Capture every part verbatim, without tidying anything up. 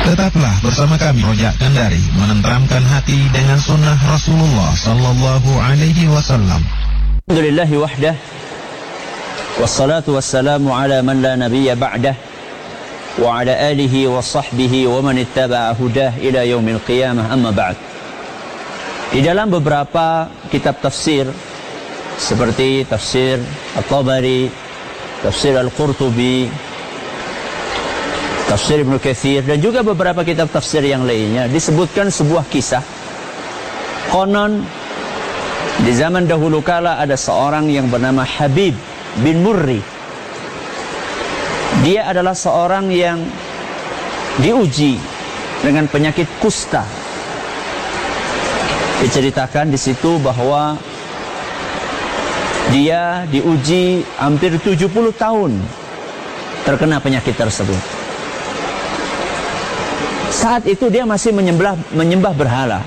Tetaplah bersama kami Rojak Kandari, menenteramkan hati dengan sunnah Rasulullah Sallallahu Alaihi Wasallam. Alhamdulillahi wahdah, wassalatu wassalamu ala man la nabiyya ba'dah, wa ala alihi wa sahbihi wa man ittaba'a hudah ila yaumil qiyamah, amma ba'd. Di dalam beberapa kitab tafsir seperti tafsir At-Tabari, tafsir Al-Qurtubi, tafsir Ibnu Katsir, dan juga beberapa kitab tafsir yang lainnya, disebutkan sebuah kisah. Konon di zaman dahulu kala ada seorang yang bernama Habib bin Murri. Dia adalah seorang yang diuji dengan penyakit kusta. Diceritakan di situ bahwa dia diuji hampir tujuh puluh tahun terkena penyakit tersebut. Saat itu dia masih menyembah, menyembah berhala.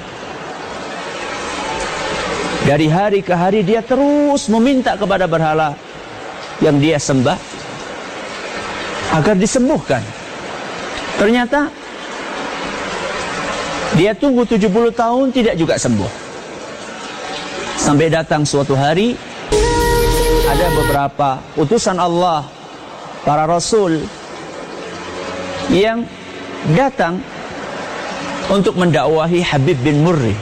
Dari hari ke hari dia terus meminta kepada berhala yang dia sembah agar disembuhkan. Ternyata dia tunggu tujuh puluh tahun tidak juga sembuh. Sampai datang suatu hari ada beberapa utusan Allah, para rasul yang datang untuk mendakwahi Habib bin Murri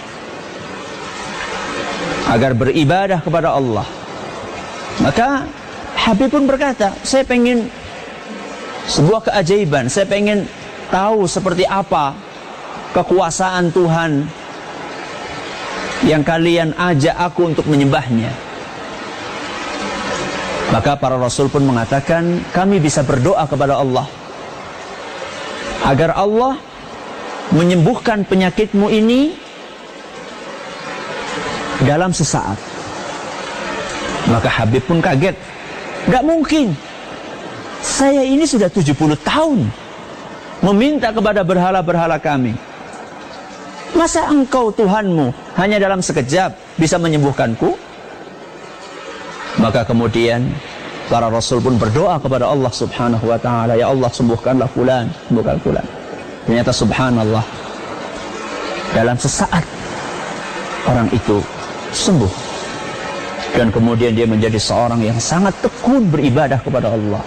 agar beribadah kepada Allah. Maka Habib pun berkata, saya pengen sebuah keajaiban, saya pengen tahu seperti apa kekuasaan Tuhan yang kalian ajak aku untuk menyembahnya. Maka para rasul pun mengatakan, kami bisa berdoa kepada Allah agar Allah menyembuhkan penyakitmu ini dalam sesaat. Maka Habib pun kaget. Gak mungkin. Saya ini sudah tujuh puluh tahun meminta kepada berhala-berhala kami. Masa engkau Tuhanmu hanya dalam sekejap bisa menyembuhkanku? Maka kemudian para rasul pun berdoa kepada Allah subhanahu wa ta'ala, ya Allah sembuhkanlah fulan, sembuhkan fulan. Ternyata subhanallah, dalam sesaat orang itu sembuh. Dan kemudian dia menjadi seorang yang sangat tekun beribadah kepada Allah.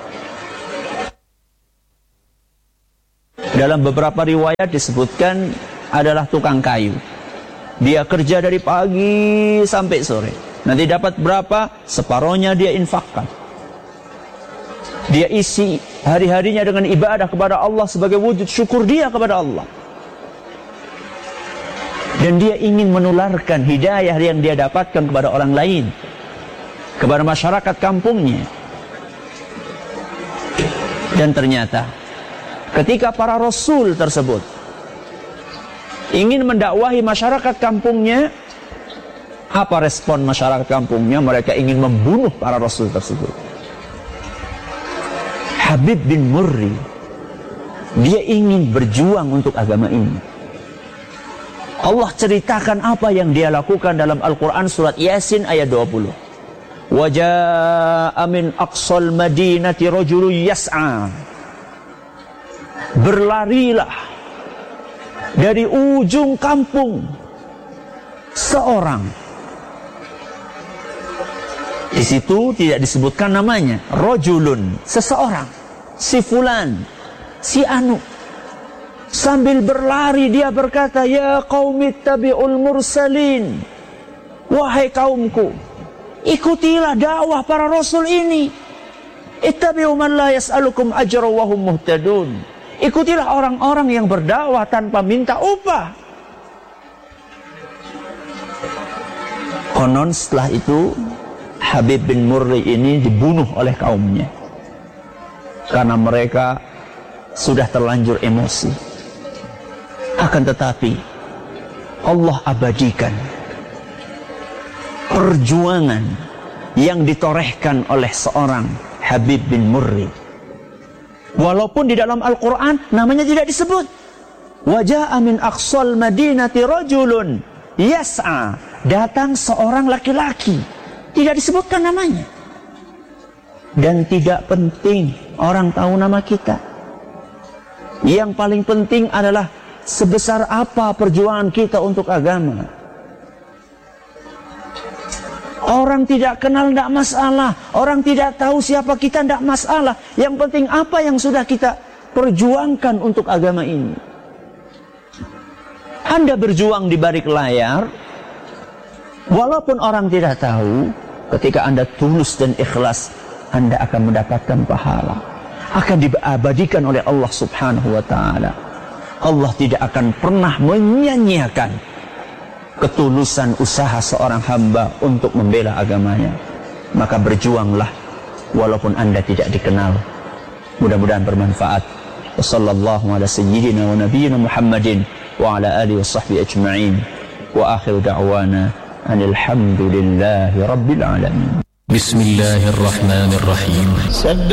Dalam beberapa riwayat disebutkan adalah tukang kayu. Dia kerja dari pagi sampai sore. Nanti dapat berapa? Separohnya dia infakkan. Dia isi hari-harinya dengan ibadah kepada Allah sebagai wujud syukur dia kepada Allah. Dan dia ingin menularkan hidayah yang dia dapatkan kepada orang lain, kepada masyarakat kampungnya. Dan ternyata ketika para rasul tersebut ingin mendakwahi masyarakat kampungnya, apa respon masyarakat kampungnya? Mereka ingin membunuh para rasul tersebut. Habib bin Murri, dia ingin berjuang untuk agama ini. Allah ceritakan apa yang dia lakukan dalam Al-Quran surat Yasin ayat dua puluh. Waja'a min aqsal madinati rajulun yas'a. Berlarilah dari ujung kampung seorang. Di situ tidak disebutkan namanya. Rajulun, seseorang. Si fulan, si anu. Sambil berlari dia berkata, ya qaumi ittabi'ul mursalin. Wahai kaumku, ikutilah dakwah para rasul ini. Ittabi'u man la yas'alukum ajra wa hum muhtadun. Ikutilah orang-orang yang berdakwah tanpa minta upah. Konon setelah itu Habib bin Murri ini dibunuh oleh kaumnya karena mereka sudah terlanjur emosi. Akan tetapi Allah abadikan perjuangan yang ditorehkan oleh seorang Habib bin Murri. Walaupun di dalam Al-Quran namanya tidak disebut. Waja'a min aqsal madinati rajulun yas'a. Datang seorang laki-laki, tidak disebutkan namanya. Dan tidak penting orang tahu nama kita. Yang paling penting adalah sebesar apa perjuangan kita untuk agama. Orang tidak kenal tidak masalah, orang tidak tahu siapa kita tidak masalah. Yang penting apa yang sudah kita perjuangkan untuk agama ini. Anda berjuang di balik layar, walaupun orang tidak tahu, ketika Anda tulus dan ikhlas, Anda akan mendapatkan pahala, akan diabadikan oleh Allah Subhanahu wa ta'ala. Allah tidak akan pernah menyia-nyiakan ketulusan usaha seorang hamba untuk membela agamanya. Maka berjuanglah walaupun Anda tidak dikenal. Mudah-mudahan bermanfaat. Wassallallahu ala sayyidina wa nabiyyina Muhammadin wa ala alihi wa sahbihi ajma'in. Wa akhiru da'wana anil hamdulillahi rabbil alamin. Bismillahirrahmanirrahim.